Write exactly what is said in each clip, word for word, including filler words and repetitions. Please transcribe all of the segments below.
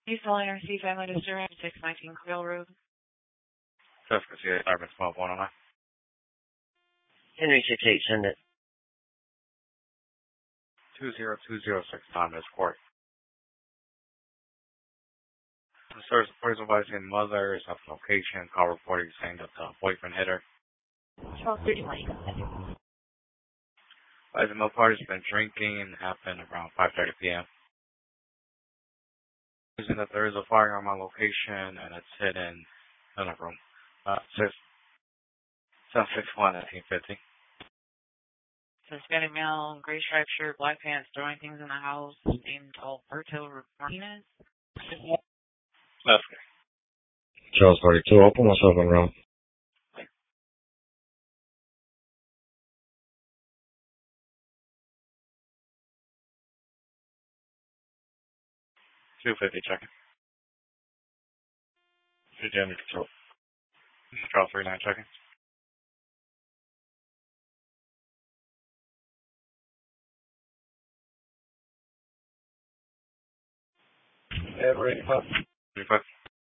East L N R C Family District, six nineteen Creel Road. Jessica, C A, Carbon twelve one oh nine. Henry six eight, send it. two zero two zero six, Thomas Court. The source reports advising mother is at the location. Call reporting saying that the boyfriend hit her. twelve thirty-one. Advising no party's been drinking. Happened around five thirty p.m. Using that there is a firearm on location and it's hidden in a room. Uh, six, seven six one, nineteen fifty. Hispanic male, gray striped shirt, black pants, throwing things in the house, named Alberto Martinez. That's good. Charles forty-two, open myself in room. two fifty, checking. City under control. Charles three nine, checking. Yeah, ready, five. thirty-five.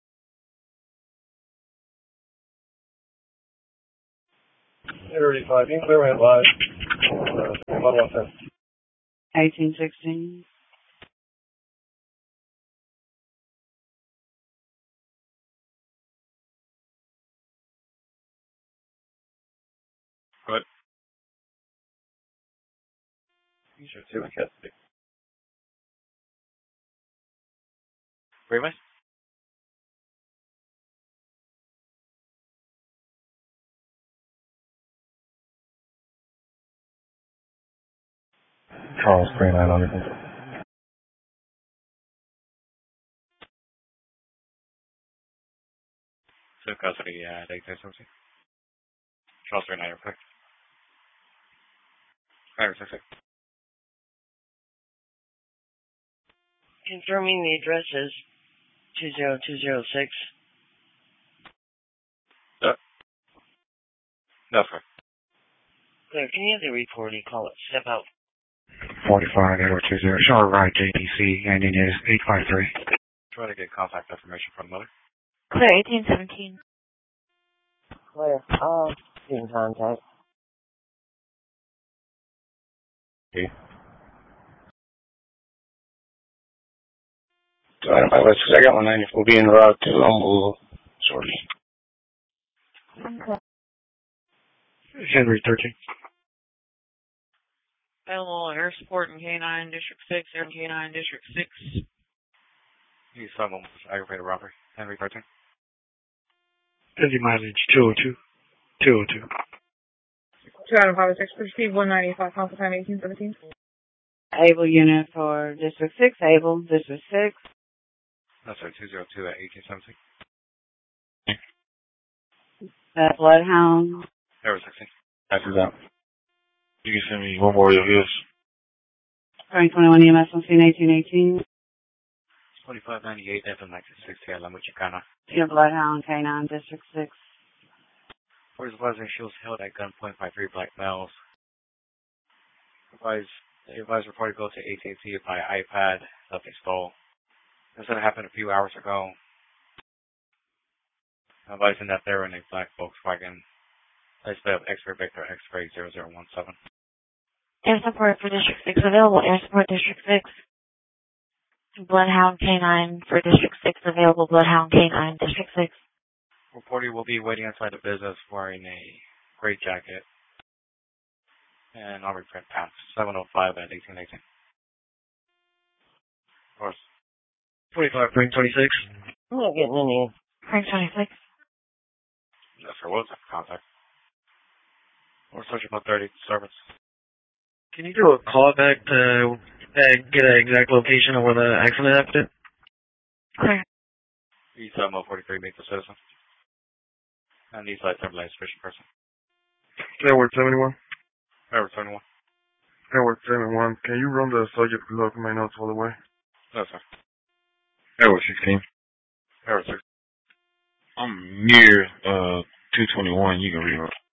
thirty-five, you can clear right live. Uh, about one ten. eighteen sixteen. Good. You should see what custody. Freeway? Charles three nine under control. Two custody at eighteen seventeen. Charles three nine, you're quick. Alright, six six. Confirming the address is two zero two zero six. Yeah. That's right. Claire, can you have the recording? Call it. Step out. forty-five, eight oh two zero. Charlotte Right, J D C, ending is eight five three. Try to get contact information from the mother. Claire, eighteen seventeen. Claire, uh, in contact. Okay. Sorry, my list, I got one ninety-four being route to Humble shortly. Okay. Henry thirteen. Available air support in K nine, District six, Air K nine, District six. He's someone with aggravated robbery. Henry thirteen. Busy mileage two oh two. two oh two. two out of five six, proceed one ninety-five, constant time eighteen seventeen. Able unit for District six, Able, District six. That's right, two zero two at eighteen seventeen. Uh, Bloodhound. There was sixteen. After that. You can send me one more of your views. twenty twenty-one E M S on scene eighteen eighteen. twenty-five ninety-eight, F M nineteen sixty at La Muchicana. Team Bloodhound, K nine, District six. Police advising she was held at gunpoint by three black males. Advised, the advised reported go to A T and T by iPad that they stole. This had happened a few hours ago. Advising that they were in a black Volkswagen. They spelled X-ray Victor X-ray zero zero one seven. Air support for District six available. Air support District six. Bloodhound K nine for District six available. Bloodhound K nine District six. Reporter will be waiting outside the business wearing a gray jacket and army print pants. seven oh five at eighteen eighteen. Of course. twenty-five, bring twenty-six. I'm not getting any. Frank twenty-six. Yes, sir. What's up? Contact. We're searching about thirty servants. Can you do a call back to uh, get an exact location of where the accident happened? Clear. East Elmo forty-three, meet the citizen. And East Light Timberline, suspicious person. Network seventy-one. Network twenty-one. Network seventy-one. Can you run the subject log in my notes all the way? No, sir. Network sixteen. Network six. I'm near uh two twenty-one. You can read it.